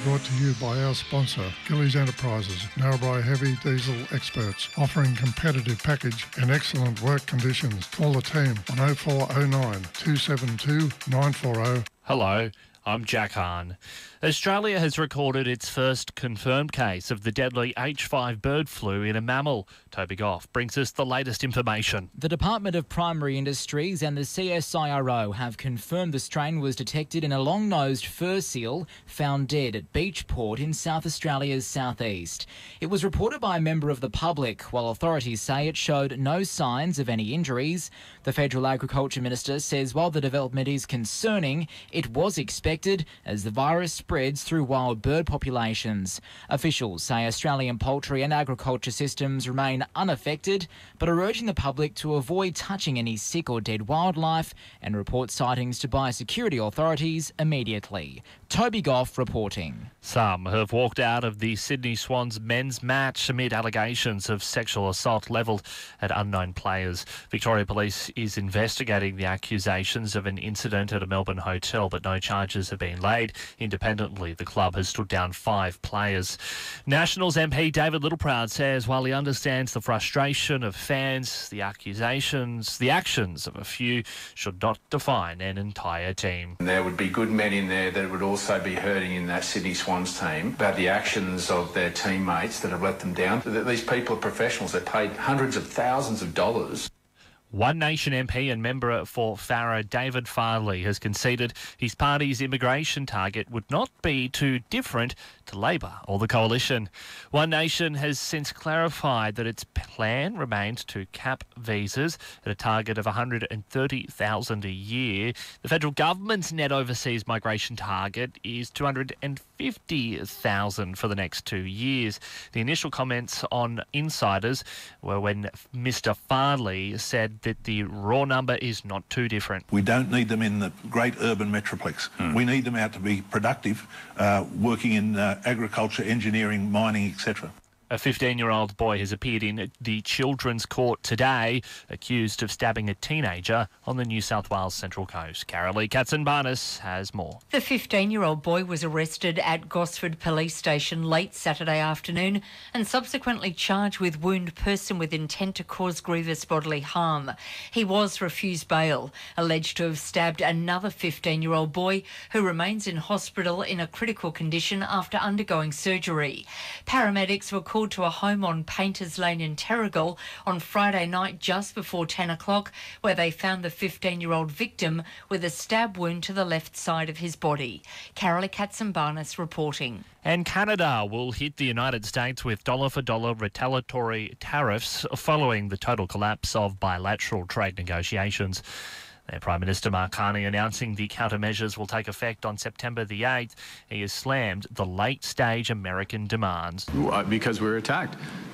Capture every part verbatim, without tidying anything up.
brought to you by our sponsor, Gillies Enterprises, Narrabri heavy diesel experts, offering competitive package and excellent work conditions. Call the team on oh four oh nine, two seven two, nine four oh. Hello, I'm Jack Hahn. Australia has recorded its first confirmed case of the deadly H five bird flu in a mammal. Toby Goff brings us the latest information. The Department of Primary Industries and the C S I R O have confirmed the strain was detected in a long-nosed fur seal found dead at Beachport in South Australia's southeast. It was reported by a member of the public, while authorities say it showed no signs of any injuries. The Federal Agriculture Minister says while the development is concerning, it was expected as the virus spreads through wild bird populations. Officials say Australian poultry and agriculture systems remain unaffected, but are urging the public to avoid touching any sick or dead wildlife and report sightings to biosecurity authorities immediately. Toby Goff reporting. Some have walked out of the Sydney Swans men's match amid allegations of sexual assault levelled at unknown players. Victoria Police is investigating the accusations of an incident at a Melbourne hotel, but no charges have been laid. Independently, the club has stood down five players. Nationals M P David Littleproud says while he understands the frustration of fans, the accusations, the actions of a few should not define an entire team. There would be good men in there that would also be hurting in that Sydney Swans team about the actions of their teammates that have let them down. These people are professionals. They're paid hundreds of thousands of dollars. One Nation M P and member for Farrer David Farley has conceded his party's immigration target would not be too different to Labor or the Coalition. One Nation has since clarified that its plan remains to cap visas at a target of one hundred thirty thousand a year. The federal government's net overseas migration target is two hundred fifty thousand for the next two years. The initial comments on insiders were when Mister Farley said that the raw number is not too different. We don't need them in the great urban metroplex. Mm. We need them out to be productive, uh, working in uh, agriculture, engineering, mining, et cetera. A fifteen-year-old boy has appeared in the Children's Court today, accused of stabbing a teenager on the New South Wales Central Coast. Carolee Katzenbarnes has more. The fifteen-year-old boy was arrested at Gosford Police Station late Saturday afternoon and subsequently charged with wound person with intent to cause grievous bodily harm. He was refused bail, alleged to have stabbed another fifteen-year-old boy who remains in hospital in a critical condition after undergoing surgery. Paramedics were called to a home on Painters Lane in Terrigal on Friday night just before ten o'clock, where they found the fifteen-year-old victim with a stab wound to the left side of his body. Carolee Katzenbarnes reporting. And Canada will hit the United States with dollar-for-dollar retaliatory tariffs following the total collapse of bilateral trade negotiations. Their Prime Minister Mark Carney announcing the countermeasures will take effect on September the eighth. He has slammed the late-stage American demands. Because we were attacked.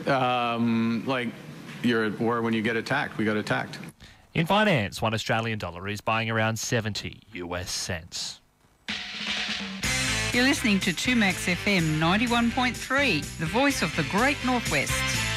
Um, like, you're at war when you get attacked. We got attacked. In finance, one Australian dollar is buying around seventy U S cents. You're listening to two Max F M ninety-one point three, the voice of the Great Northwest.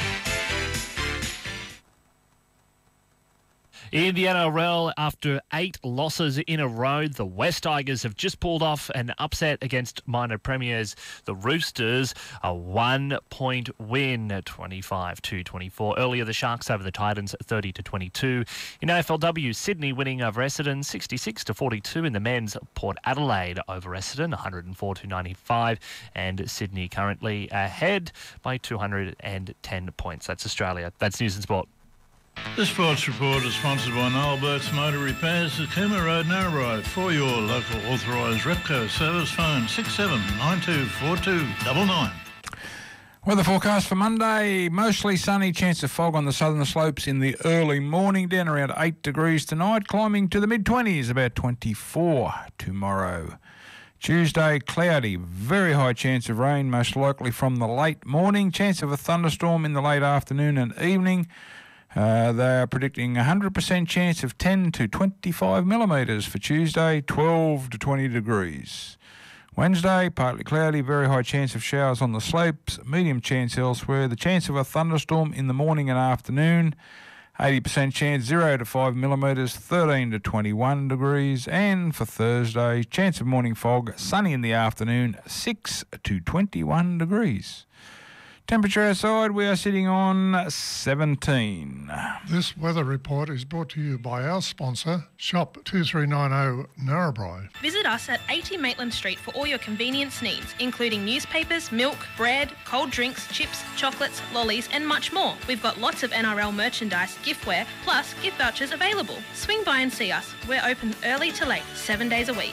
In the N R L, after eight losses in a row, the West Tigers have just pulled off an upset against minor premiers, the Roosters, a one-point win, twenty-five to twenty-four. Earlier, the Sharks over the Titans, thirty to twenty-two. In A F L W, Sydney winning over Essendon, sixty-six to forty-two. In the men's, Port Adelaide over Essendon, one hundred four to ninety-five. And Sydney currently ahead by two hundred ten points. That's Australia. That's News and Sport. The Sports Report is sponsored by Noel Burt's Motor Repairs at Cooma Road, Narrabri. For your local authorised Repco service, phone six seven nine two four two nine nine. Weather forecast for Monday, mostly sunny, chance of fog on the southern slopes in the early morning, down around eight degrees tonight, climbing to the mid-twenties, about twenty-four tomorrow. Tuesday, cloudy, very high chance of rain, most likely from the late morning, chance of a thunderstorm in the late afternoon and evening. Uh, they are predicting a one hundred percent chance of ten to twenty-five millimetres for Tuesday, twelve to twenty degrees. Wednesday, partly cloudy, very high chance of showers on the slopes, medium chance elsewhere. The chance of a thunderstorm in the morning and afternoon, eighty percent chance zero to five millimetres, thirteen to twenty-one degrees. And for Thursday, chance of morning fog, sunny in the afternoon, six to twenty-one degrees. Temperature outside, we are sitting on seventeen. This weather report is brought to you by our sponsor, Shop two three nine zero Narrabri. Visit us at eighty Maitland Street for all your convenience needs, including newspapers, milk, bread, cold drinks, chips, chocolates, lollies and much more. We've got lots of N R L merchandise, giftware, plus gift vouchers available. Swing by and see us. We're open early to late, seven days a week.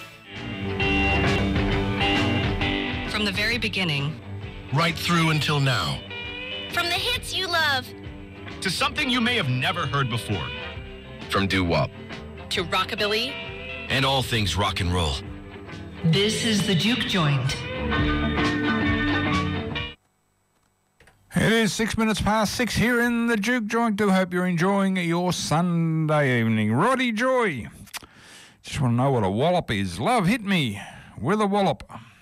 From the very beginning, right through until now. From the hits you love to something you may have never heard before. From doo-wop to rockabilly and all things rock and roll. This is the Juke Joint. It is six minutes past six here in the Juke Joint. Do hope you're enjoying your Sunday evening. Roddy Joy. Just want to know what a wallop is. Love, hit me with a wallop.